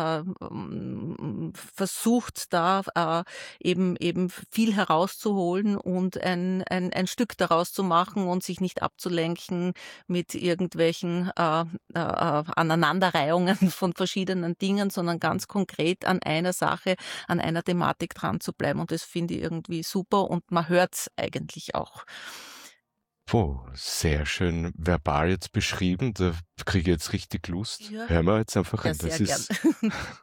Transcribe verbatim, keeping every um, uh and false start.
ähm, versucht da, äh, eben eben viel herauszuholen und ein ein ein Stück daraus zu machen und sich nicht abzulenken mit irgendwelchen, äh, äh, äh, Aneinanderreihungen von verschiedenen Dingen, sondern ganz konkret an einer Sache, an einer Thematik dran zu bleiben. Und das finde ich irgendwie super und man hört's eigentlich auch. Oh, sehr schön verbal jetzt beschrieben. Da kriege ich jetzt richtig Lust. Ja. Hören wir jetzt einfach Ja, rein. sehr Das gern. ist